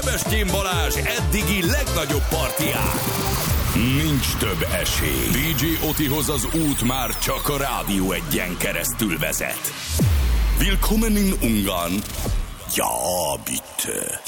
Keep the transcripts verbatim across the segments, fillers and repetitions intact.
Sebestyén Balázs eddigi legnagyobb partián. Nincs több esély. dé dzsé Otihoz az út már csak a Rádió Egyen keresztül vezet. Willkommen in Ungarn. Ja, bitte.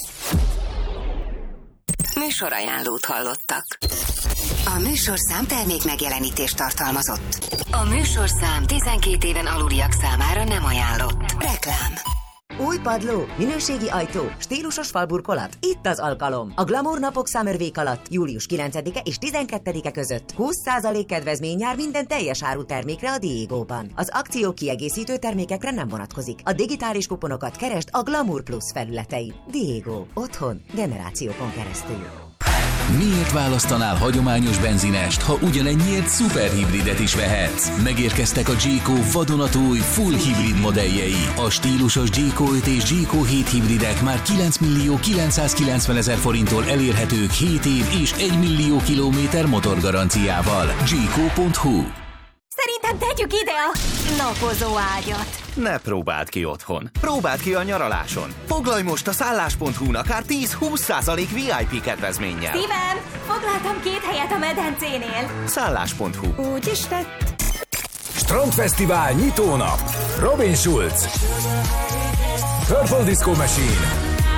Műsorajánlót hallottak. A műsorszám termék megjelenítést tartalmazott. A műsorszám tizenkét éven aluliak számára nem ajánlott. Reklám. Új padló, minőségi ajtó, stílusos falburkolat. Itt az alkalom. A Glamour napok Summer Week alatt július kilencedike és tizenkettedike között húsz százalék kedvezmény jár minden teljes áru termékre a Diegóban. Az akció kiegészítő termékekre nem vonatkozik. A digitális kuponokat keresd a Glamour Plus felületein. Diego. Otthon. Generációkon keresztül. Miért választanál hagyományos benzinest, ha ugyanennyiért szuperhibridet is vehetsz? Megérkeztek a Jayco vadonatúj full hibrid modelljei. A stílusos Jayco öt és Jayco hét hibridek már kilenc millió kilencszázkilencven ezer forinttól elérhetők hét év és egy millió kilométer motorgaranciával. Jayco pont hu. Szerintem tegyük ide a napozó ágyat. Ne próbáld ki otthon. Próbáld ki a nyaraláson. Foglalj most a szállás pont hu-n akár tíz-húsz százalék vé i pé kedvezménnyel. Szívem, foglaltam két helyet a medencénél. szállás pont hu. Úgy is tett. Strandfesztivál nyitónap. Robin Schulz, Purple Disco Machine,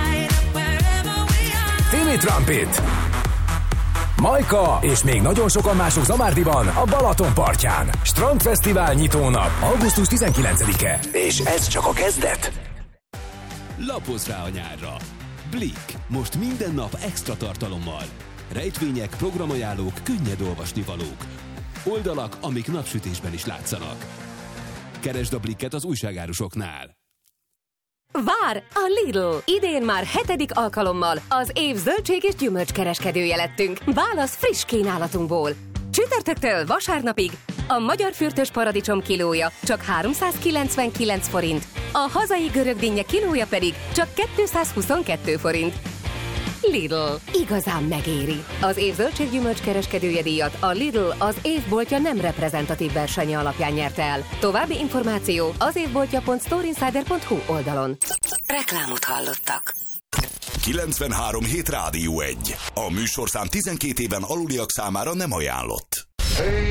Timmy Trumpet, Majka és még nagyon sokan mások Zamárdiban, a Balaton partján. Strandfesztivál nyitónap, augusztus tizenkilencedike. És ez csak a kezdet. Lapozz rá a nyárra! Blick. Most minden nap extra tartalommal. Rejtvények, programajánlók, könnyed olvasnivalók. Oldalak, amik napsütésben is látszanak. Keresd a Blicket az újságárusoknál. Vár! A Lidl! Idén már hetedik alkalommal az év zöldség és gyümölcskereskedője lettünk. Válasz friss kínálatunkból. Csütörtöktől vasárnapig a magyar fürtös paradicsom kilója csak háromszázkilencvenkilenc forint, a hazai görög dinnye kilója pedig csak kétszázhuszonkettő forint. Lidl. Igazán megéri. Az év zöldséggyümölcs kereskedője díjat a Lidl az évboltja nem reprezentatív versenye alapján nyerte el. További információ az évboltja pont storeinsider pont hu oldalon. Reklámot hallottak. kilencvenhárom hét Rádió egy. A műsorszám tizenkét éven aluliak számára nem ajánlott.